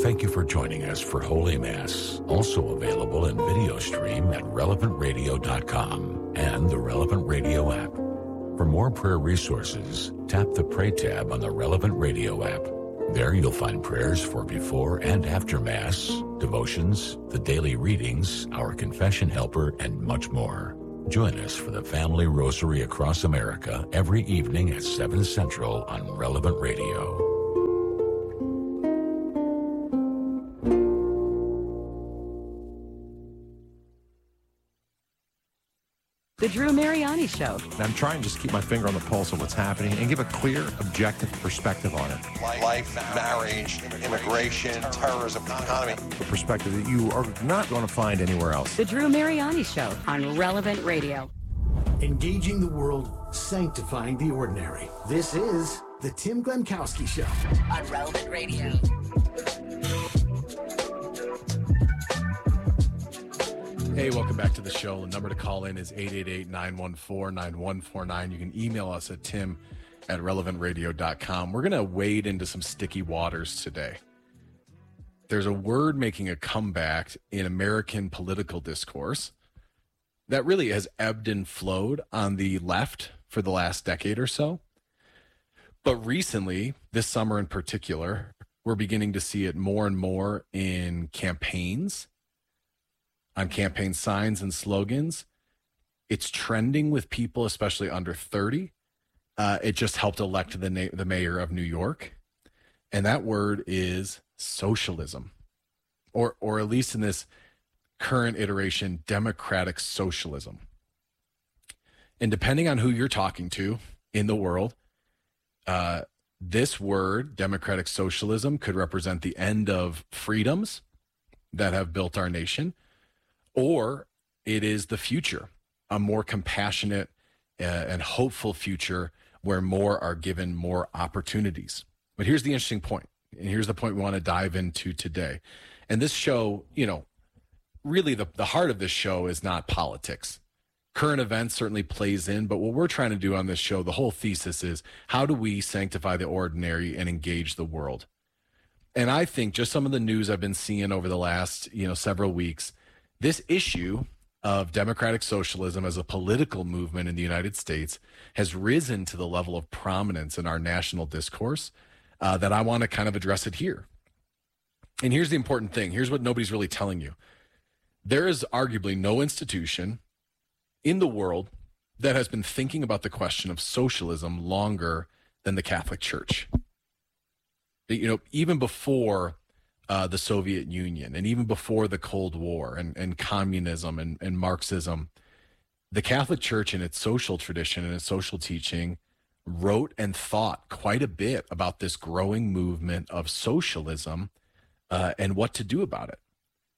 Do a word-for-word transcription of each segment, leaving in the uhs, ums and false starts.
Thank you for joining us for Holy Mass, also available in video stream at relevant radio dot com and the Relevant Radio app. For more prayer resources, tap the Pray tab on the Relevant Radio app. There you'll find prayers for before and after Mass, devotions, the daily readings, our confession helper, and much more. Join us for the Family Rosary across America every evening at seven Central on Relevant Radio. The Drew Mariani Show. I'm trying to just keep my finger on the pulse of what's happening and give a clear, objective perspective on it. Life, marriage, immigration, terrorism, economy. A perspective that you are not going to find anywhere else. The Drew Mariani Show on Relevant Radio. Engaging the world, sanctifying the ordinary. This is the Tim Glemkowski Show on Relevant Radio. Hey, welcome back to the show. The number to call in is eight eight eight, nine one four, nine one four nine. You can email us at tim at relevant radio dot com. We're going to wade into some sticky waters today. There's a word making a comeback in American political discourse that really has ebbed and flowed on the left for the last decade or so. But recently, this summer in particular, we're beginning to see it more and more in campaigns, on campaign signs and slogans. It's trending with people, especially under thirty. Uh, it just helped elect the na- the mayor of New York. And that word is socialism, or or at least in this current iteration, democratic socialism. And depending on who you're talking to in the world, uh, this word, democratic socialism, could represent the end of freedoms that have built our nation, or it is the future, a more compassionate uh, and hopeful future where more are given more opportunities. But here's the interesting point, and here's the point we want to dive into today. And this show, you know, really the, the heart of this show is not politics. Current events certainly plays in, but what we're trying to do on this show, the whole thesis is, how do we sanctify the ordinary and engage the world? And I think just some of the news I've been seeing over the last, you know, several weeks, this issue of democratic socialism as a political movement in the United States has risen to the level of prominence in our national discourse uh, that I want to kind of address it here. And here's the important thing. Here's what nobody's really telling you. There is arguably no institution in the world that has been thinking about the question of socialism longer than the Catholic Church. You know, even before Uh, the Soviet Union, and even before the Cold War and, and communism and, and Marxism, the Catholic Church in its social tradition and its social teaching wrote and thought quite a bit about this growing movement of socialism uh, and what to do about it.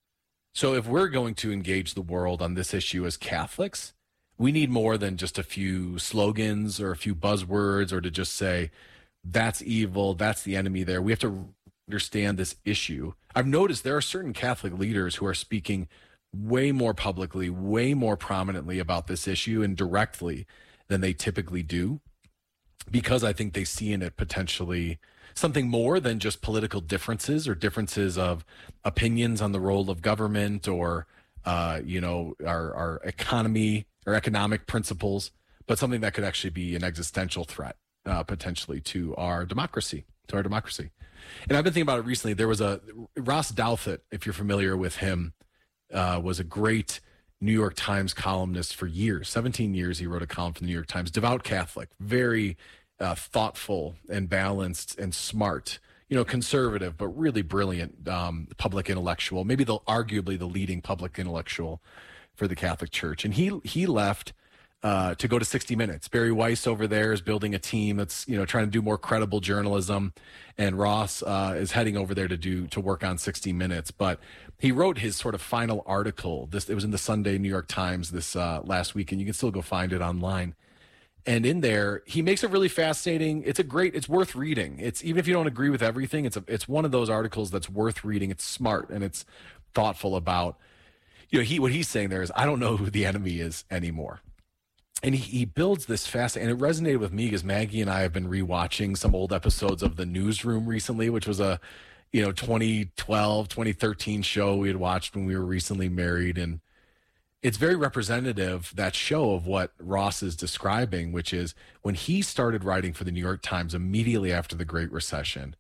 So if we're going to engage the world on this issue as Catholics, we need more than just a few slogans or a few buzzwords, or to just say, that's evil, that's the enemy there. We have to understand this issue. I've noticed there are certain Catholic leaders who are speaking way more publicly, way more prominently about this issue and directly than they typically do, because I think they see in it potentially something more than just political differences or differences of opinions on the role of government or, uh, you know, our, our economy or economic principles, but something that could actually be an existential threat uh, potentially to our democracy, to our democracy. And I've been thinking about it recently. There was a Ross Douthat, if you're familiar with him, uh, was a great New York Times columnist for years. seventeen years he wrote a column for the New York Times. Devout Catholic, very uh, thoughtful and balanced and smart. You know, conservative, but really brilliant um, public intellectual. Maybe the arguably the leading public intellectual for the Catholic Church. And he he left uh, to go to sixty minutes. Barry Weiss over there is building a team that's, you know, trying to do more credible journalism. And Ross uh, is heading over there to do to work on sixty minutes. But he wrote his sort of final article. This it was in the Sunday New York Times this uh, last week, and you can still go find it online. And in there, he makes it really fascinating. It's a great, it's worth reading. It's even if you don't agree with everything, it's a, it's one of those articles that's worth reading. It's smart and it's thoughtful about, you know, he what he's saying there is, I don't know who the enemy is anymore. And he, he builds this fast, and it resonated with me because Maggie and I have been rewatching some old episodes of The Newsroom recently, which was a, you know, twenty twelve, twenty thirteen show we had watched when we were recently married. And it's very representative, that show, of what Ross is describing, which is when he started writing for the New York Times immediately after the Great Recession,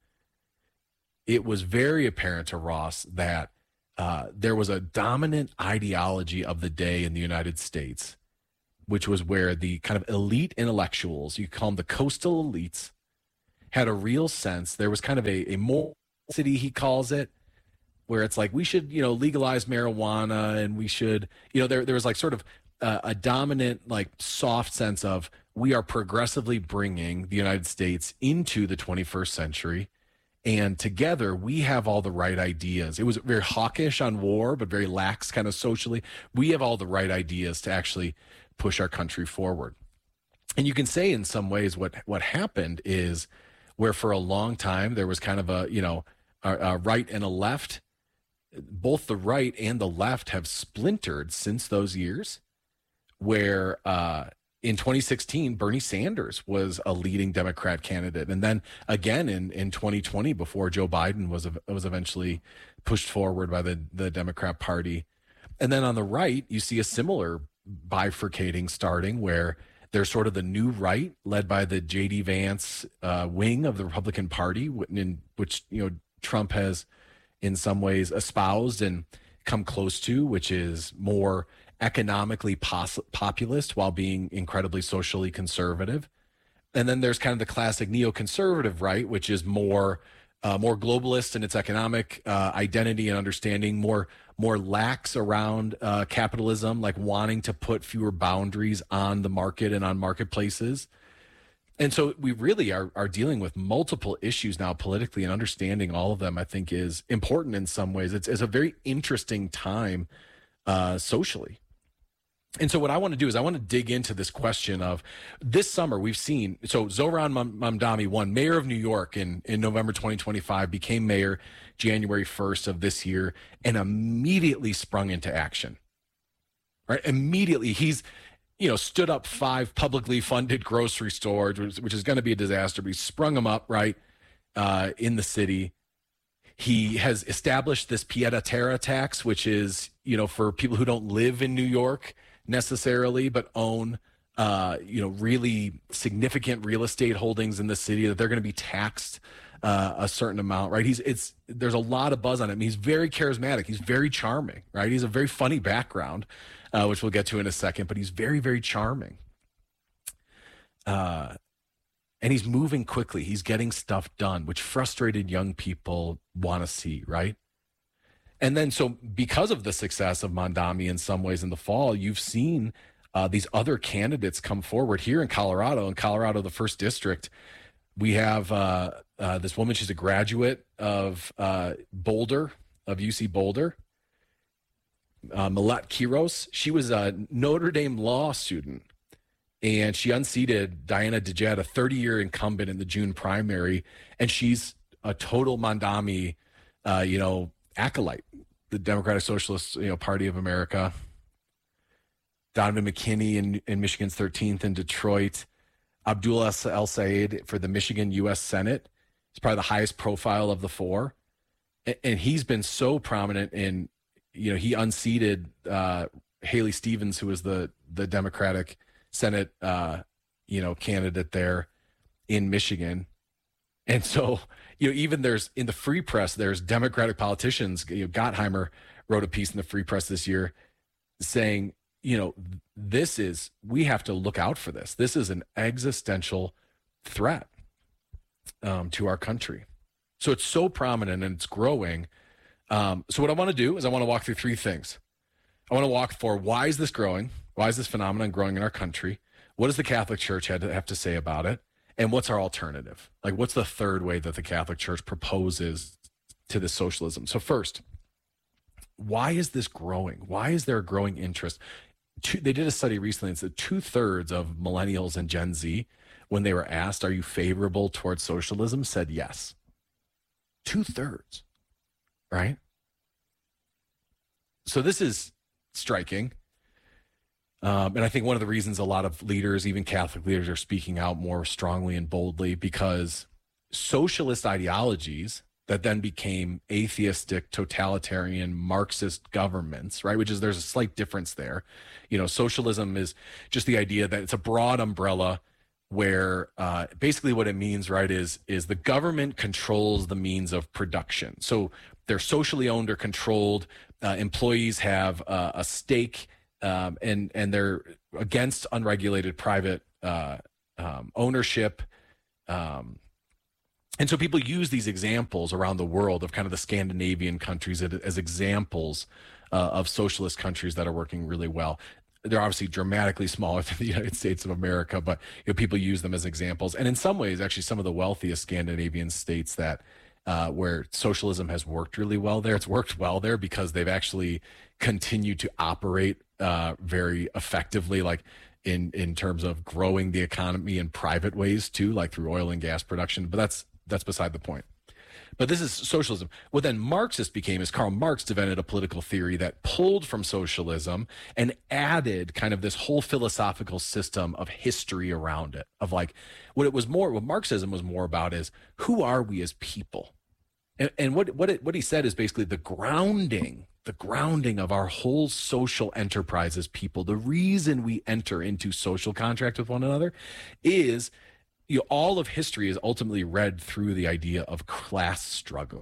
it was very apparent to Ross that uh, there was a dominant ideology of the day in the United States, which was where the kind of elite intellectuals, you call them the coastal elites, had a real sense. There was kind of a, a moral city, he calls it, where it's like, we should, you know, legalize marijuana, and we should, you know, there there was like sort of uh, a dominant, like, soft sense of, we are progressively bringing the United States into the twenty-first century, and together we have all the right ideas. It was very hawkish on war, but very lax kind of socially. We have all the right ideas to actually push our country forward. And you can say in some ways what what happened is, where for a long time there was kind of a, you know, a, a right and a left. Both the right and the left have splintered since those years, where uh, in twenty sixteen, Bernie Sanders was a leading Democrat candidate. And then again in, in twenty twenty, before Joe Biden was was eventually pushed forward by the, the Democrat Party. And then on the right, you see a similar bifurcating starting, where there's sort of the new right, led by the J D Vance uh, wing of the Republican Party, in which, you know, Trump has in some ways espoused and come close to, which is more economically pos- populist while being incredibly socially conservative. And then there's kind of the classic neoconservative right, which is more uh, more globalist in its economic uh, identity and understanding, more more lax around uh, capitalism, like wanting to put fewer boundaries on the market and on marketplaces. And so we really are are dealing with multiple issues now politically, and understanding all of them, I think, is important in some ways. It's, it's a very interesting time uh, socially. And so what I want to do is I want to dig into this question of, this summer we've seen, so Zohran Mamdani won mayor of New York in, in November twenty twenty-five, became mayor January first of this year, and immediately sprung into action, right? Immediately he's, you know, stood up five publicly funded grocery stores, which, which is going to be a disaster, but he sprung them up, right, uh, in the city. He has established this pied terra tax, which is, you know, for people who don't live in New York necessarily, but own, uh, you know, really significant real estate holdings in the city, that they're going to be taxed uh, a certain amount, right? He's, it's, there's a lot of buzz on him. He's very charismatic. He's very charming, right? He's a very funny background. Uh, which we'll get to in a second, but he's very, very charming. Uh, and he's moving quickly. He's getting stuff done, which frustrated young people want to see, right? And then, so because of the success of Mamdani in some ways in the fall, you've seen uh, these other candidates come forward here in Colorado. In Colorado, the first district, we have uh, uh, this woman. She's a graduate of uh, Boulder, of U C Boulder. Uh, Millette Quiros. She was a Notre Dame law student, and she unseated Diana DeJet, a thirty-year incumbent in the June primary, and she's a total Mamdani, uh, you know, acolyte, the Democratic Socialist, you know, Party of America. Donovan McKinney in, in Michigan's thirteenth in Detroit. Abdul El Sayed for the Michigan U S Senate. He's probably the highest profile of the four, and, and he's been so prominent in, you know, he unseated uh, Haley Stevens, who was the the Democratic Senate, uh, you know, candidate there in Michigan. And so, you know, even there's in the Free Press, there's Democratic politicians. You know, Gottheimer wrote a piece in the Free Press this year saying, you know, this is, we have to look out for this. This is an existential threat um, to our country. So it's so prominent and it's growing. Um, so what I want to do is I want to walk through three things. I want to walk for, why is this growing? Why is this phenomenon growing in our country? What does the Catholic Church have to, have to say about it? And what's our alternative? Like, what's the third way that the Catholic Church proposes to this socialism? So first, why is this growing? Why is there a growing interest? Two, they did a study recently and said two-thirds of millennials and Gen Z, when they were asked, are you favorable towards socialism, said yes. Two-thirds. Right? So this is striking. Um, and I think one of the reasons a lot of leaders, even Catholic leaders, are speaking out more strongly and boldly, because socialist ideologies that then became atheistic, totalitarian, Marxist governments, right? Which is, there's a slight difference there. You know, socialism is just the idea that it's a broad umbrella where uh, basically what it means, right, is, is the government controls the means of production. So they're socially owned or controlled. Uh, employees have uh, a stake, um, and, and they're against unregulated private uh, um, ownership. Um, And so people use these examples around the world of kind of the Scandinavian countries as examples uh, of socialist countries that are working really well. They're obviously dramatically smaller than the United States of America, but you know, people use them as examples. And in some ways, actually, some of the wealthiest Scandinavian states that uh, where socialism has worked really well there, it's worked well there because they've actually continued to operate uh, very effectively, like in in terms of growing the economy in private ways too, like through oil and gas production. But that's That's beside the point. But this is socialism. What then Marxist became is Karl Marx developed a political theory that pulled from socialism and added kind of this whole philosophical system of history around it, of like what it was more, what Marxism was more about is who are we as people? And, and what what it, what he said is basically the grounding, the grounding of our whole social enterprise as people. The reason we enter into social contract with one another is, you know, all of history is ultimately read through the idea of class struggle.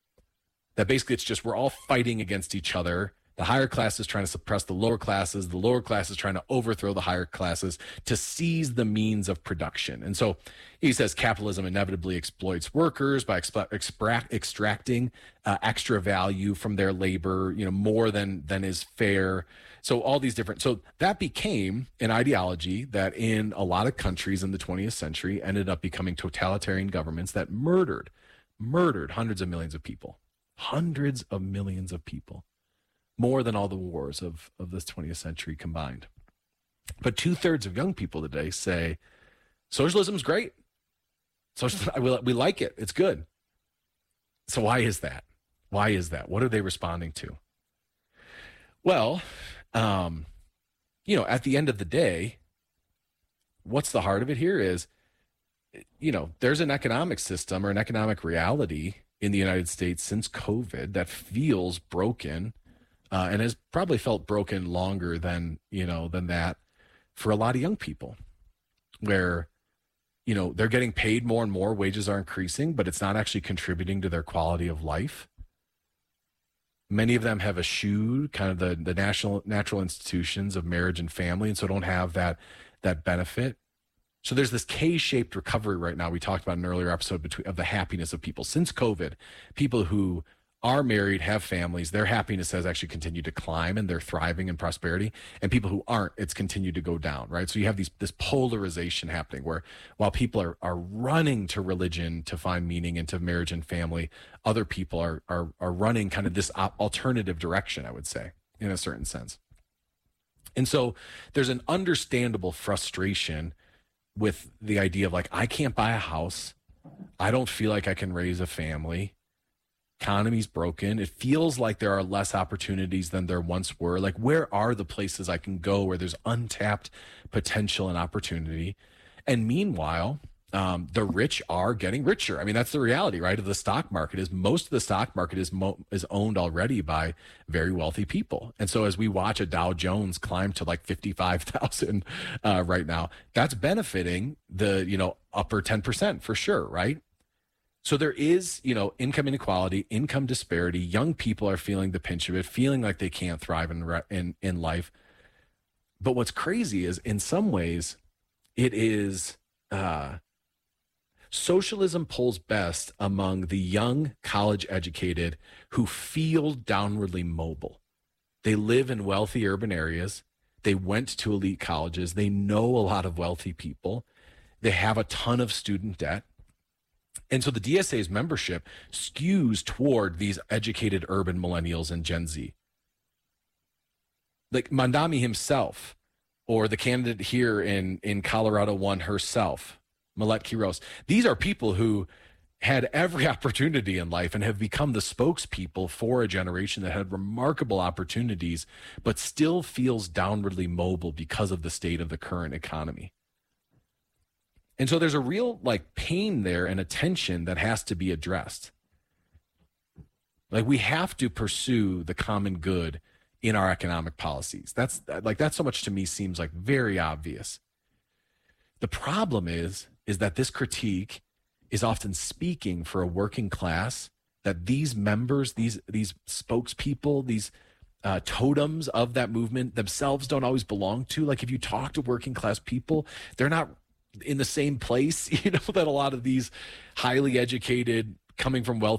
That basically it's just we're all fighting against each other. The higher classes trying to suppress the lower classes, the lower classes trying to overthrow the higher classes to seize the means of production. And so he says capitalism inevitably exploits workers by exp- extract, extracting uh, extra value from their labor, you know, more than than is fair. So all these different, so that became an ideology that in a lot of countries in the twentieth century ended up becoming totalitarian governments that murdered, murdered hundreds of millions of people, hundreds of millions of people, more than all the wars of, of this twentieth century combined. But two thirds of young people today say socialism's great. Socialism, we, we like it. It's good. So why is that? Why is that? What are they responding to? Well, Um, you know, at the end of the day, what's the heart of it here is, you know, there's an economic system or an economic reality in the United States since COVID that feels broken uh, and has probably felt broken longer than, you know, than that for a lot of young people where, you know, they're getting paid more and more, wages are increasing, but it's not actually contributing to their quality of life. Many of them have eschewed kind of the, the national natural institutions of marriage and family, and so don't have that that benefit. So there's this K-shaped recovery right now. We talked about in an earlier episode between of the happiness of people. Since COVID, people who are married, have families, their happiness has actually continued to climb and they're thriving in prosperity. And people who aren't, it's continued to go down, right? So you have these this polarization happening where while people are are running to religion to find meaning into marriage and family, other people are are are running kind of this alternative direction, I would say, in a certain sense. And so there's an understandable frustration with the idea of like, I can't buy a house. I don't feel like I can raise a family. Economy's broken. It feels like there are less opportunities than there once were. Like, where are the places I can go where there's untapped potential and opportunity? And meanwhile, um, the rich are getting richer. I mean, that's the reality, right? Of the stock market is most of the stock market is mo- is owned already by very wealthy people. And so as we watch a Dow Jones climb to like fifty-five thousand uh, right now, that's benefiting the, you know, upper ten percent for sure, right? So there is, you know, income inequality, income disparity. Young people are feeling the pinch of it, feeling like they can't thrive in in, in life. But what's crazy is, in some ways, it is uh, socialism pulls best among the young college-educated who feel downwardly mobile. They live in wealthy urban areas. They went to elite colleges. They know a lot of wealthy people. They have a ton of student debt. And so the D S A's membership skews toward these educated urban millennials and Gen Z. Like Mandami himself, or the candidate here in, in Colorado won herself, Millette Quiros. These are people who had every opportunity in life and have become the spokespeople for a generation that had remarkable opportunities, but still feels downwardly mobile because of the state of the current economy. And so there's a real like pain there and a tension that has to be addressed. Like, we have to pursue the common good in our economic policies. That's like, that so much to me seems like very obvious. The problem is, is that this critique is often speaking for a working class that these members, these, these spokespeople, these uh, totems of that movement themselves don't always belong to. Like, if you talk to working class people, they're not in the same place, you know, that a lot of these highly educated, coming from wealthy